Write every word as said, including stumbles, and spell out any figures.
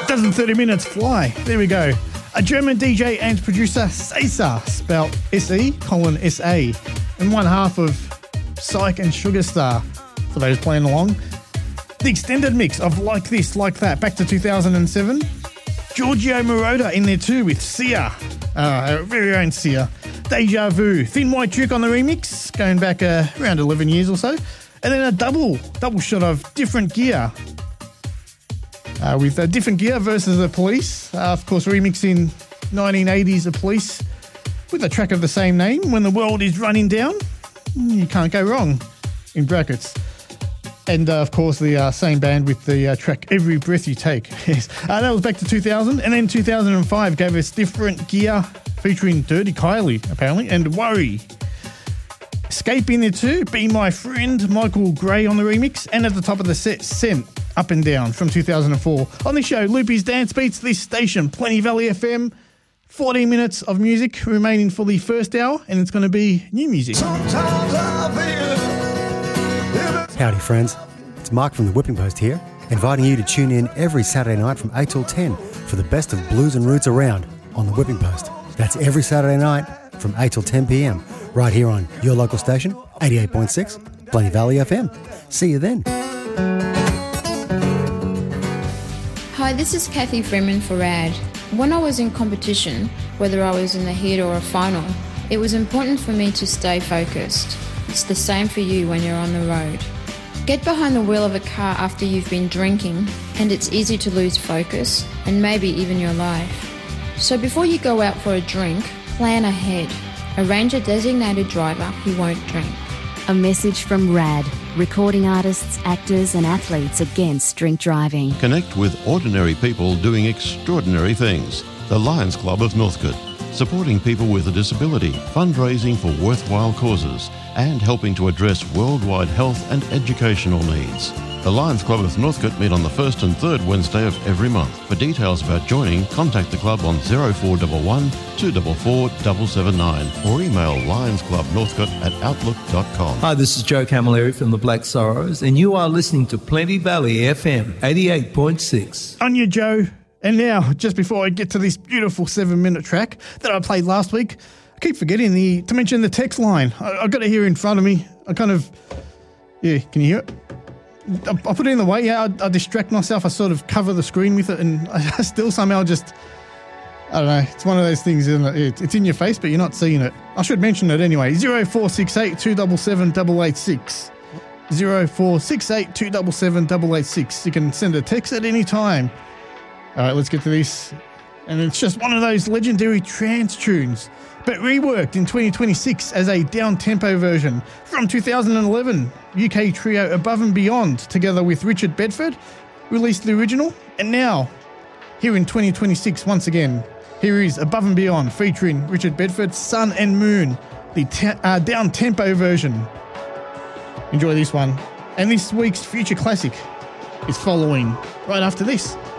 Doesn't thirty minutes fly? There we go. A German D J and producer, Sesa, spelled S E, colon S A, and one half of Psych and Sugarstar, for those playing along. The extended mix of Like This, Like That, back to two thousand seven. Giorgio Moroder in there too with Sia, uh, our very own Sia. Deja Vu, Thin White Duke on the remix, going back uh, around eleven years or so. And then a double, double shot of Different Gear, uh, with uh, Different Gear versus The Police. Uh, of course, remixing nineteen eighties The Police with a track of the same name, When the World is Running Down. You can't go wrong, in brackets. And, uh, of course, the uh, same band with the uh, track Every Breath You Take. Yes. Uh, that was back to two thousand. And then two thousand five gave us Different Gear featuring Dirty Kylie, apparently, and Worry. Escape in there too, Be My Friend, Michael Gray on the remix. And at the top of the set, Scent, Up and Down from two thousand four. On the show, Loopy's Dance Beats, this station, Plenty Valley F M. fourteen minutes of music remaining for the first hour, and it's going to be new music. Howdy friends, it's Mark from the Whipping Post here, inviting you to tune in every Saturday night from eight till ten for the best of blues and roots around on the Whipping Post. That's every Saturday night from eight till ten p.m, right here on your local station, eighty-eight point six, Plenty Valley F M. See you then. Hi, this is Kathy Freeman for RAD. When I was in competition, whether I was in the heat or a final, it was important for me to stay focused. It's the same for you when you're on the road. Get behind the wheel of a car after you've been drinking, and it's easy to lose focus, and maybe even your life. So before you go out for a drink, plan ahead. Arrange a designated driver who won't drink. A message from RAD, recording artists, actors and athletes against drink driving. Connect with ordinary people doing extraordinary things. The Lions Club of Northcote, supporting people with a disability, fundraising for worthwhile causes, and helping to address worldwide health and educational needs. The Lions Club of Northcote meet on the first and third Wednesday of every month. For details about joining, contact the club on oh four one one, two four four, seven seven nine or email lionsclubnorthcote at outlook dot com. Hi, this is Joe Camilleri from the Black Sorrows, and you are listening to Plenty Valley F M eighty-eight point six. On you, Joe. And now, just before I get to this beautiful seven-minute track that I played last week, I keep forgetting the to mention the text line. I, I've got it here in front of me. I kind of, yeah, can you hear it? I, I put it in the way, yeah, I, I distract myself. I sort of cover the screen with it, and I still somehow just, I don't know, it's one of those things, isn't it? It's in your face, but you're not seeing it. I should mention it anyway. oh four six eight, two seven seven, eight eight six. oh four six eight, two seven seven, eight eight six. You can send a text at any time. All right, let's get to this. And it's just one of those legendary trance tunes, but reworked in twenty twenty-six as a down-tempo version from two thousand eleven. U K trio Above and Beyond, together with Richard Bedford, released the original. And now, here in twenty twenty-six, once again, here is Above and Beyond featuring Richard Bedford, Sun and Moon, the te- uh, down-tempo version. Enjoy this one. And this week's Future Classic is following right after this.